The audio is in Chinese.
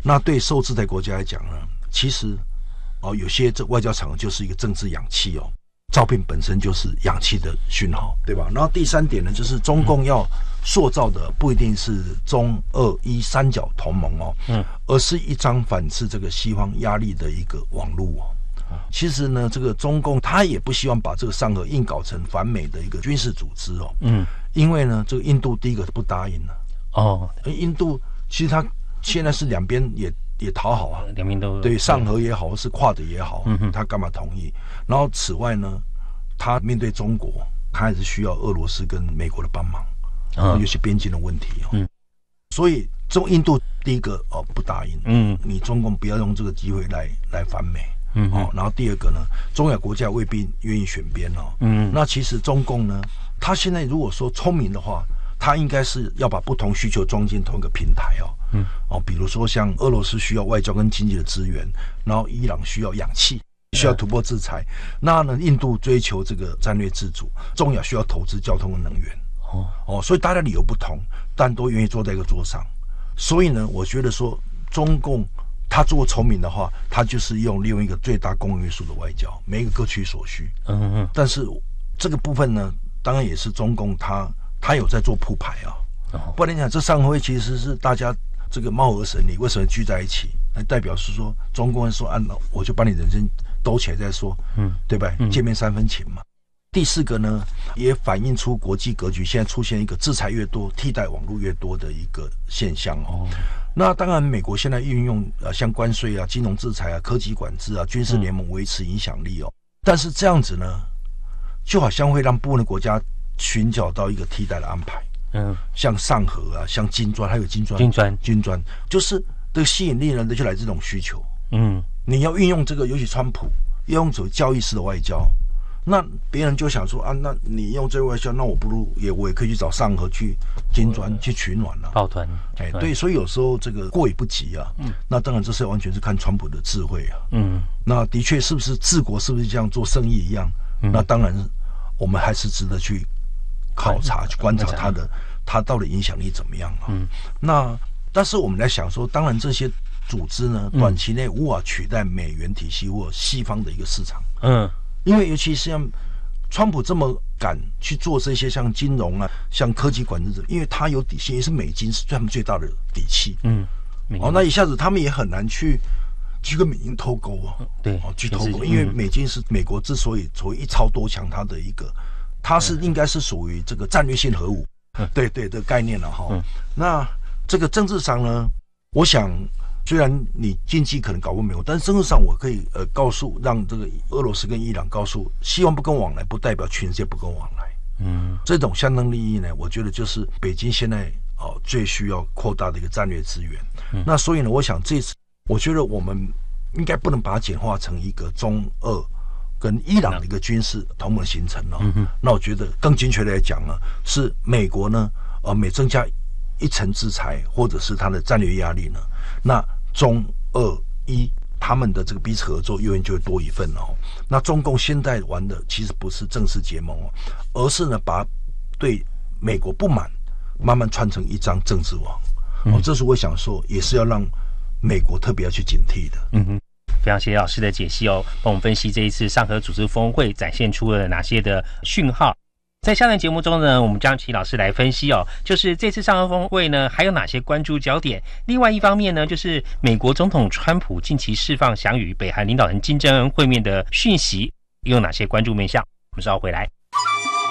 那对受制裁国家来讲呢，其实有些这外交场合就是一个政治氧气照片本身就是氧气的讯号，对吧？然后第三点呢，就是中共要塑造的不一定是中俄伊三角同盟而是一张反制这个西方压力的一个网路其实呢，这个中共他也不希望把这个上合硬搞成反美的一个军事组织因为呢，这个印度第一个不答应了印度其实他现在是两边也讨好啊， 两边都对上合也好，或是跨的也好，他干嘛同意？然后此外呢，他面对中国，他还是需要俄罗斯跟美国的帮忙，有些边境的问题所以印度第一个不答应，你中共不要用这个机会来反美。然后第二个呢，中亚国家未必愿意选边那其实中共呢，他现在如果说聪明的话，他应该是要把不同需求装进同一个平台比如说像俄罗斯需要外交跟经济的资源，然后伊朗需要氧气，需要突破制裁，那呢印度追求这个战略自主，中亚需要投资交通跟能源所以大家理由不同，但都愿意坐在一个桌上。所以呢，我觉得说中共他做聪明的话，他就是利用一个最大公约数的外交，每一个各取所需但是这个部分呢，当然也是中共他有在做铺排不然你讲这上会其实是大家这个貌合神离，为什么聚在一起？代表是说中共人说我就把你人生兜起来再说对吧？见面三分情嘛。第四个呢，也反映出国际格局现在出现一个制裁越多，替代网络越多的一个现象那当然，美国现在运用像关税金融制裁科技管制军事联盟维持影响力但是这样子呢，就好像会让部分的国家寻找到一个替代的安排。像上合像金砖，还有金砖，就是这个吸引力呢，就来自这种需求。你要运用这个，尤其川普要用走教义式的外交。那别人就想说那你用这个外交，那我不如我也可以去找上合去金砖去取暖抱团对，所以有时候这个过犹不及那当然这是完全是看川普的智慧那的确是不是治国是不是像做生意一样那当然我们还是值得去考察去观察他到底影响力怎么样那但是我们来想说，当然这些组织呢短期内无法取代美元体系或西方的一个市场因为尤其是像川普这么敢去做这些像金融像科技管制，因为他有底线，也是美金是他们最大的底气那一下子他们也很难去跟美金脱钩对去脱钩因为美金是美国之所以一超多强它的一个，它是应该是属于这个战略性核武对的概念那这个政治上呢，我想虽然你经济可能搞不美国，但是政治上我可以让这个俄罗斯跟伊朗告诉，希望不跟往来不代表全世界不跟往来这种相当利益呢，我觉得就是北京现在最需要扩大的一个战略资源那所以呢，我想这次我觉得我们应该不能把它简化成一个中俄跟伊朗的一个军事同盟形成那我觉得更精确的来讲呢，是美国呢每增加一层制裁或者是它的战略压力呢，那中俄伊他们的这个彼此合作永远就会多一份那中共现在玩的其实不是正式结盟而是呢把对美国不满慢慢串成一张政治网这是我想说也是要让美国特别要去警惕的非常谢谢老师的解析帮我们分析这一次上合组织峰会展现出了哪些的讯号。在下段节目中呢，我们将请老师来分析就是这次上合峰会呢还有哪些关注焦点。另外一方面呢，就是美国总统川普近期释放想与北韩领导人金正恩会面的讯息，有哪些关注面向？我们稍后回来。